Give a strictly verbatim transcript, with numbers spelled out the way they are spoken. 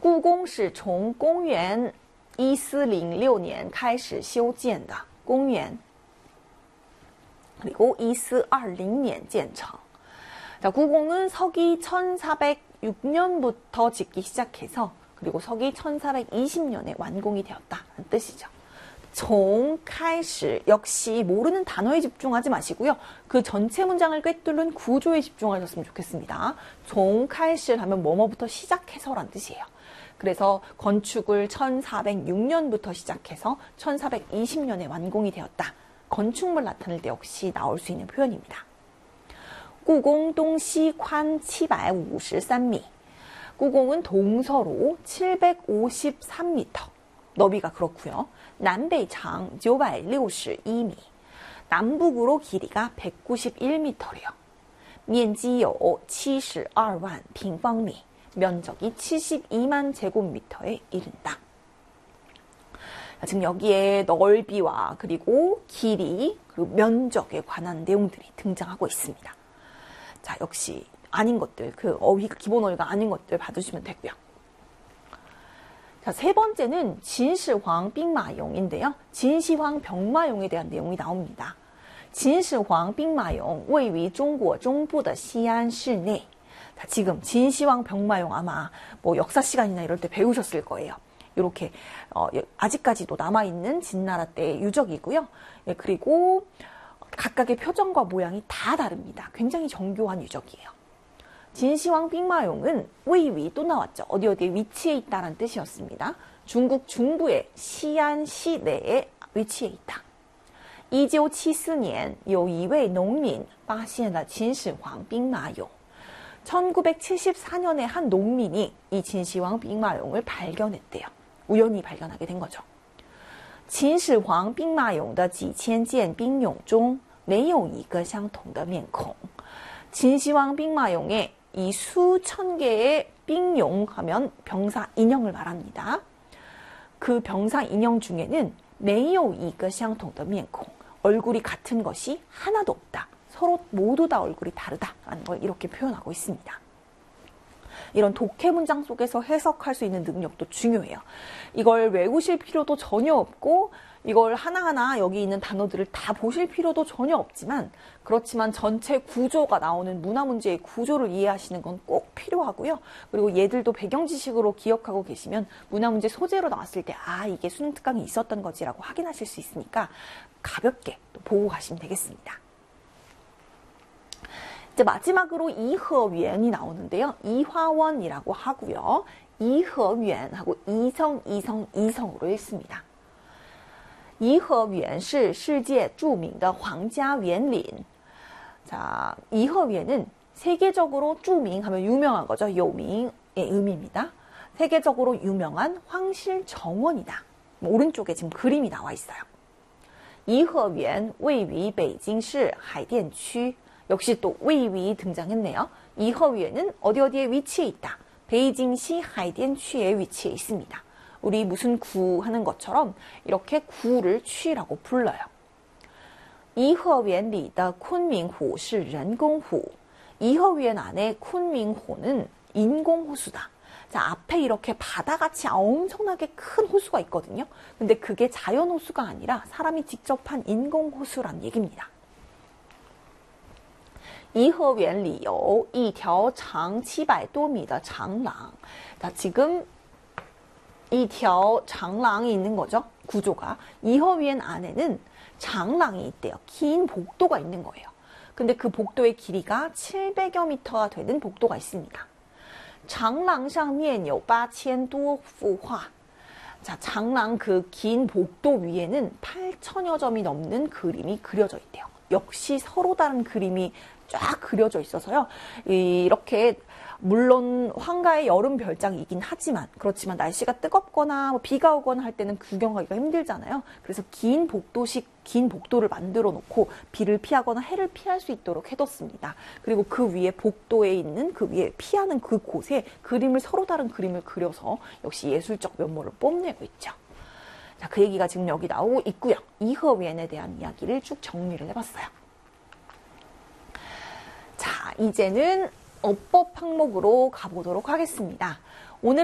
故宫是从公元一四零六年开始修建的，公元 그리고一四二零年建成. 자,故宫은 서기 천사백육 년부터 짓기 시작해서 그리고 서기 천사백이십 년에 완공이 되었다는 뜻이죠. 从开始 역시 모르는 단어에 집중하지 마시고요. 그 전체 문장을 꿰뚫는 구조에 집중하셨으면 좋겠습니다. 从开始 하면 뭐뭐부터 시작해서란 뜻이에요. 그래서 건축을 천사백육 년부터 시작해서 천사백이십 년에 완공이 되었다. 건축물 나타낼 때 역시 나올 수 있는 표현입니다. 故宫东西宽七百五十三米.故宫은 동서로 칠백오십삼 미터. 너비가 그렇고요. 남北长九百六十一米. 남북으로 길이가 백구십일 미터래요. 面积有七十二万平方米. 면적이 칠십이만 제곱미터에 이른다. 지금 여기에 넓이와 그리고 길이, 그리고 면적에 관한 내용들이 등장하고 있습니다. 자, 역시 아닌 것들, 그 어휘가 기본 어휘가 아닌 것들 봐주시면 되고요. 자, 세 번째는 진시황 빅마용인데요. 진시황 병마용에 대한 내용이 나옵니다. 진시황 빅마용位于中国中部的西安市内. 자, 지금 진시황 병마용 아마 뭐 역사 시간이나 이럴 때 배우셨을 거예요. 이렇게 어, 아직까지도 남아있는 진나라 때의 유적이고요. 예, 그리고 각각의 표정과 모양이 다 다릅니다. 굉장히 정교한 유적이에요. 진시황 빅마용은 웨이위 또 나왔죠. 어디 어디에 위치해 있다는 뜻이었습니다. 중국 중부의 시안시 내에 위치해 있다. 一九七四年有一位农民发现了秦始皇兵马俑. 천구백칠십사 년에 한 농민이 이 진시황 빅마용을 발견했대요. 우연히 발견하게 된 거죠. 秦始皇兵马俑的几千件兵俑中没有一个相同的面孔. 진시황 빅마용에 이 수천 개의 빅용 하면 병사 인형을 말합니다. 그 병사 인형 중에는 没有一个相同的面孔. 얼굴이 같은 것이 하나도 없다. 서로 모두 다 얼굴이 다르다라는 걸 이렇게 표현하고 있습니다. 이런 독해 문장 속에서 해석할 수 있는 능력도 중요해요. 이걸 외우실 필요도 전혀 없고 이걸 하나하나 여기 있는 단어들을 다 보실 필요도 전혀 없지만 그렇지만 전체 구조가 나오는 문화 문제의 구조를 이해하시는 건 꼭 필요하고요. 그리고 얘들도 배경 지식으로 기억하고 계시면 문화 문제 소재로 나왔을 때 아 이게 수능 특강이 있었던 거지라고 확인하실 수 있으니까 가볍게 또 보고 가시면 되겠습니다. 이제 마지막으로 이허위엔이 나오는데요. 이화원이라고 하고요. 이허위엔하고 이성, 이성, 이성으로 읽습니다. 이허위엔是世界著名的皇家园林. 자, 이허위엔은 세계적으로 著名 하면 유명한 거죠. 요밍의 의미입니다. 세계적으로 유명한 황실 정원이다. 오른쪽에 지금 그림이 나와 있어요. 이허위엔 位于北京市海淀区. 역시 또 웨이위 등장했네요. 이허위에는 어디 어디에 위치해 있다. 베이징시 하이덴취에 위치해 있습니다. 우리 무슨 구 하는 것처럼 이렇게 구를 취라고 불러요. 이허위엔里的 쿤밍호 是人工湖. 이허위엔 안에 쿤밍호는 인공호수다. 자, 앞에 이렇게 바다같이 엄청나게 큰 호수가 있거든요. 근데 그게 자연호수가 아니라 사람이 직접 한 인공호수란 얘기입니다. 颐和园里有一条长七百多米的长廊. 자, 지금 이条 장랑이 있는 거죠. 구조가. 이허위엔 안에는 장랑이 있대요. 긴 복도가 있는 거예요. 근데 그 복도의 길이가 칠백여 미터가 되는 복도가 있습니다. 장랑 上面有八千多幅画. 자, 장랑 그 긴 복도 위에는 팔천여 점이 넘는 그림이 그려져 있대요. 역시 서로 다른 그림이 쫙 그려져 있어서요. 이렇게 물론 황가의 여름 별장이긴 하지만 그렇지만 날씨가 뜨겁거나 뭐 비가 오거나 할 때는 구경하기가 힘들잖아요. 그래서 긴 복도식 긴 복도를 만들어 놓고 비를 피하거나 해를 피할 수 있도록 해뒀습니다. 그리고 그 위에 복도에 있는 그 위에 피하는 그 곳에 그림을 서로 다른 그림을 그려서 역시 예술적 면모를 뽐내고 있죠. 자, 그 얘기가 지금 여기 나오고 있고요. 이허위엔에 대한 이야기를 쭉 정리를 해봤어요. 자, 이제는 어법 항목으로 가보도록 하겠습니다.